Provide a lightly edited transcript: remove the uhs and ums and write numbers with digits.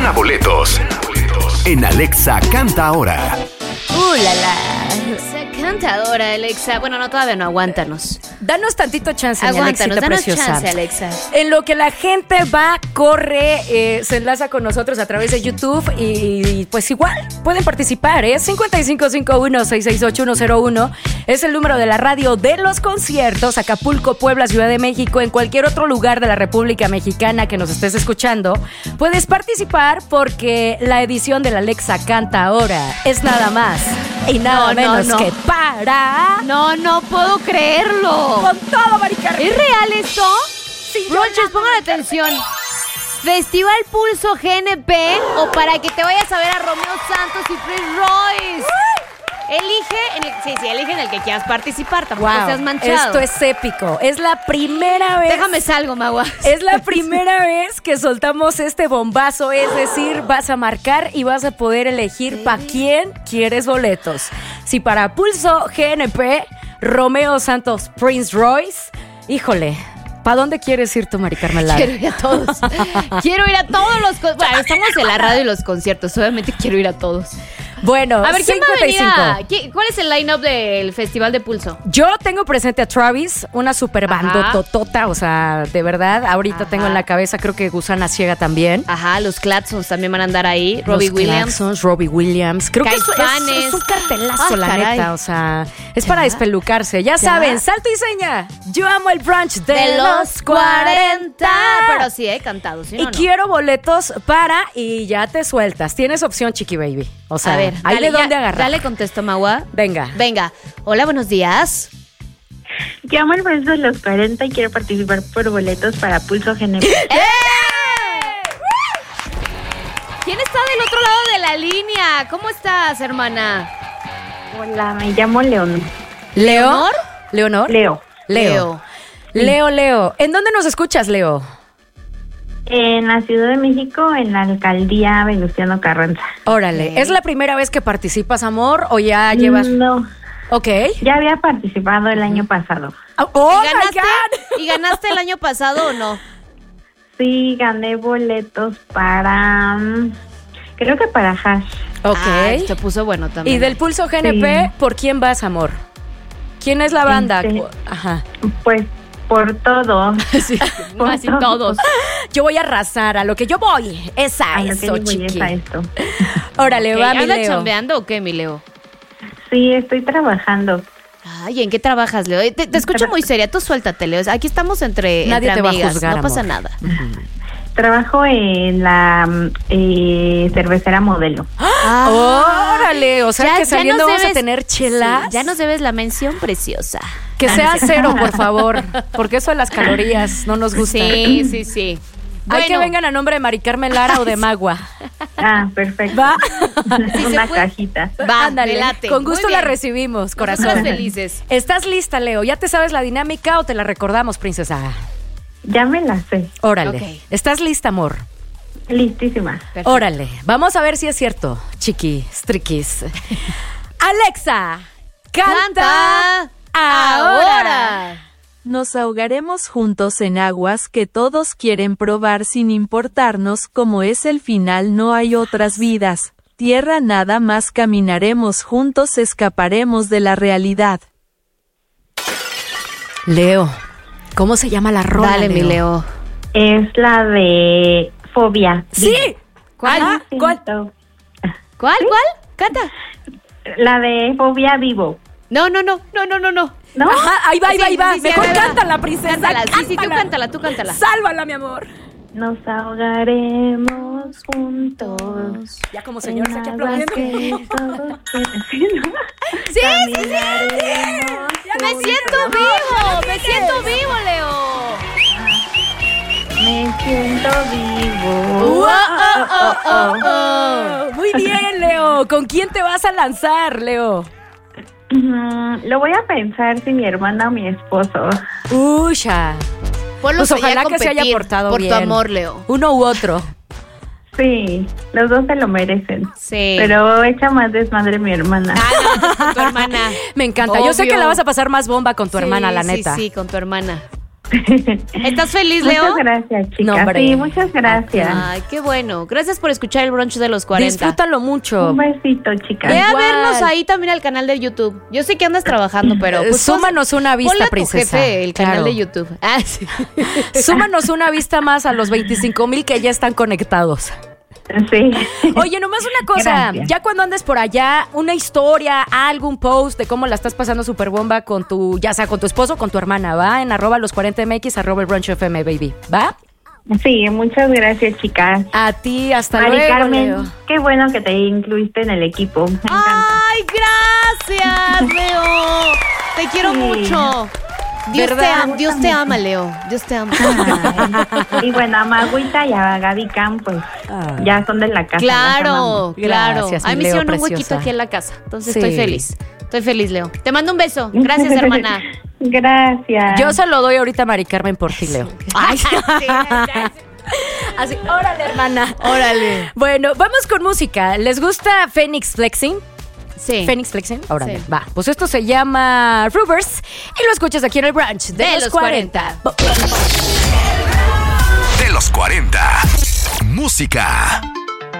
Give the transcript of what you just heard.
Gana boletos en Alexa Canta Ahora. La la. Cantadora, Alexa. Bueno, no, todavía no, aguántanos. Danos tantito chance, mi Aguántanos, Alexita danos preciosa. chance, Alexa. En lo que la gente va, corre, se enlaza con nosotros a través de YouTube y pues igual pueden participar, ¿eh? 5551-668-101 es el número de la radio de los conciertos. Acapulco, Puebla, Ciudad de México, en cualquier otro lugar de la República Mexicana que nos estés escuchando, puedes participar porque la edición de la Alexa Canta Ahora es nada más y nada menos que para... No puedo creerlo. Con todo, Mari Carmen. ¿Es real esto? Sí, Roches, pongan atención. Festival Pulso GNP o para que te vayas a ver a Romeo Santos y Prince Royce. Elige en el que quieras participar, tampoco seas manchado. Esto es épico. Es la primera vez. Déjame salgo, Magua. Es la primera vez que soltamos este bombazo, es decir, vas a marcar y vas a poder elegir para quién quieres boletos. Si para Pulso GNP, Romeo Santos, Prince Royce, híjole. ¿Para dónde quieres ir tú, Mari Carmen Lara? Quiero ir a todos. Quiero ir a todos los... Bueno, estamos en la radio y los conciertos. Obviamente quiero ir a todos. Bueno, a ver, ¿quién 55. va a venir? ¿Cuál es el line-up del Festival de Pulso? Yo tengo presente a Travis, una super bandototota, o sea, de verdad, ahorita tengo en la cabeza, creo que Gusana Ciega también. Ajá, los Cladsons también van a andar ahí. Robbie Williams. Creo que es un cartelazo, la neta, o sea, es para despelucarse. Ya saben, salto y seña. Yo amo el brunch de los 40. Pero sí, he cantado, ¿sí? Y quiero boletos para y ya te sueltas. Tienes opción, Chiqui Baby. O sea, a ver, hay de dónde agarrar. Dale, contesto, Magua. Venga. Hola, buenos días. Llamo al brunch de los 40 y quiero participar por boletos para Pulso GNP. ¿Quién está del otro lado de la línea? ¿Cómo estás, hermana? Hola, me llamo Leonor. ¿Leonor? Leo. Leo. ¿En dónde nos escuchas, Leo? En la Ciudad de México, en la alcaldía Venustiano Carranza. Órale. Okay. ¿Es la primera vez que participas, amor, o ya llevas...? No. Ok. Ya había participado el año pasado. ¡Oh, my God! ¿Y ganaste el año pasado o no? Sí, gané boletos para... creo que para Hash. Ok. Se puso bueno también. Y del Pulso GNP, Sí. ¿por quién vas, amor? ¿Quién es la banda? Ajá. Pues por todo. Sí. Casi todos. Yo voy a arrasar, a lo que yo voy. Es a eso, chiqui. Es a esto. Órale, va, mi ¿Andas Leo. chambeando o qué, mi Leo? Sí, estoy trabajando. Ay, ¿en qué trabajas, Leo? Te escucho muy seria. Tú suéltate, Leo. Aquí estamos entre Nadie te va a amigas. juzgar, No pasa amor. nada. Trabajo en la cervecera Modelo. Órale, o sea Ya- que ya saliendo nos vamos a debes- tener chelas. Sí, ya nos debes la mención preciosa. Que sea cero, por favor, porque eso de las calorías no nos gusta. Sí. Hay que vengan a nombre de Mari Carmen Lara o de Magua. Ah, perfecto. Va. Una cajita. Va, Ándale, me late. con gusto Muy la bien. recibimos, corazón. Nosotras felices. ¿Estás lista, Leo? ¿Ya te sabes la dinámica o te la recordamos, princesa? Ya me la sé. Órale. Ok. ¿Estás lista, amor? Listísima. Perfecto. Órale. Vamos a ver si es cierto, chiqui, striquis. Alexa, canta ahora. Nos ahogaremos juntos en aguas que todos quieren probar sin importarnos, como es el final, no hay otras vidas. Tierra nada más caminaremos juntos, escaparemos de la realidad. Leo, ¿cómo se llama la rola, Dale, mi Leo. Es la de Fobia. ¡Sí! ¿Cuál? Ajá, ¿cuál? ¿Cuál? Canta. La de Fobia Vivo. No. ¿No? Ajá, ahí va. Sí, Mejor ahí va. cántala, princesa. Cántala. Sí, tú cántala. Sálvala, mi amor. Nos ahogaremos juntos. Ya como señor se aquí en aguas aplaudiendo. que todos quieren- Sí, ¿no? Sí. Caminaremos Me siento vivo, Leo. Me siento vivo. Muy bien, Leo. ¿Con quién te vas a lanzar, Leo? Lo voy a pensar si mi hermana o mi esposo. Usha. Ponlos Pues ojalá allá a que se haya competir portado por bien. tu amor, Leo. Uno u otro. Sí, los dos se lo merecen. Sí. Pero echa más desmadre mi hermana. Con tu hermana. Me encanta. Yo sé Obvio. que la vas a pasar más bomba con tu hermana, la neta. Sí, con tu hermana. ¿Estás feliz, Leo? Muchas gracias, chicas. No, hombre. Sí, muchas gracias. Ay, qué bueno. Gracias por escuchar el brunch de los 40. Disfrútalo mucho. Un besito, chicas. Ve a Igual. vernos ahí también al canal de YouTube. Yo sé que andas trabajando, pero pues, Súmanos una vista, ponle a tu princesa. jefe el canal Claro. de YouTube. Ah, sí. Súmanos una vista más a los 25,000 que ya están conectados. Sí. Oye, nomás una cosa, Gracias. ya cuando andes por allá, una historia, algún post de cómo la estás pasando super bomba con tu, ya sea con tu esposo o con tu hermana, ¿va? En @los40mx, @el brunch FM, baby, ¿va? Sí, muchas gracias, chicas. A ti, hasta Mari luego, Carmen, Leo. qué bueno que te incluiste en el equipo. Me encanta. Ay, gracias, Leo. Te quiero Sí. mucho. ¿Verdad? Dios te ama, Leo. Dios te ama. Y bueno, a Magüita y a Gaby Cam, pues Ay. ya son de la casa. las Claro, amamos. claro. Gracias, A mí mi me Leo hicieron un huequito preciosa. aquí en la casa. Entonces Sí. estoy feliz. Estoy feliz, Leo. Te mando un beso. Gracias, hermana. Gracias. Yo se lo doy ahorita a Mari Carmen por ti, Leo. Ay, así, órale, hermana. Órale. Bueno, vamos con música. ¿Les gusta Phoenix Flexing? Sí. Phoenix Flexing. Órale, Sí. va. Pues esto se llama Rivers y lo escuchas aquí en el brunch de los 40. De los 40. Música.